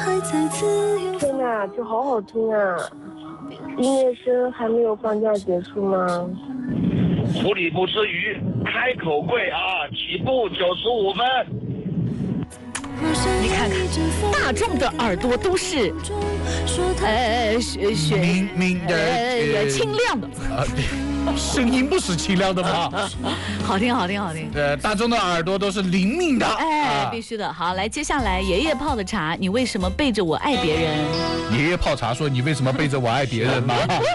天哪，就好好听啊！音乐声还没有放假结束吗？ 处理不至于，开口贵啊，起步95分。 你看看，大众的耳朵都是，清亮的。 声音不是清亮的吗？ 好听，好听，好听。 大众的耳朵都是灵敏的。 必须的。好，来，接下来爷爷泡的茶，你为什么背着我爱别人？ 爷爷泡茶说：“你为什么背着我爱别人吗？”